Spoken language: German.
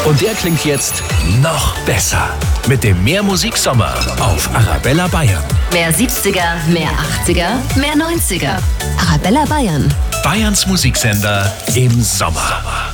Und der klingt jetzt noch besser. Mit dem Mehrmusik-Sommer auf Arabella Bayern. Mehr 70er, mehr 80er, mehr 90er. Arabella Bayern. Bayerns Musiksender im Sommer.